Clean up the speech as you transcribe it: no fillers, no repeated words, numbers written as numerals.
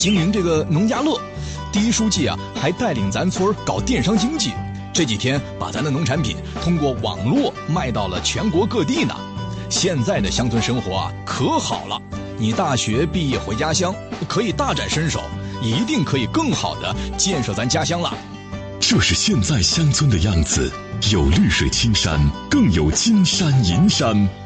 经营这个农家乐，第一书记啊还带领咱村搞电商经济，这几天把咱的农产品通过网络卖到了全国各地呢。现在的乡村生活啊可好了，你大学毕业回家乡，可以大展身手，一定可以更好的建设咱家乡了。 这是现在乡村的样子，有绿水青山，更有金山银山。